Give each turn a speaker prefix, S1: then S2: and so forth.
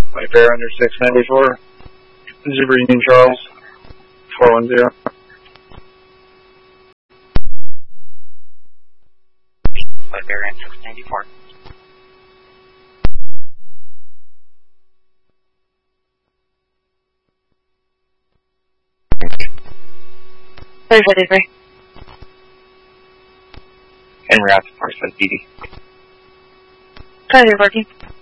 S1: White Bear under 694. Zebra Union Charles, 410.
S2: White Bear in 694. Henry out to Parsons, BD.
S3: Copy, working.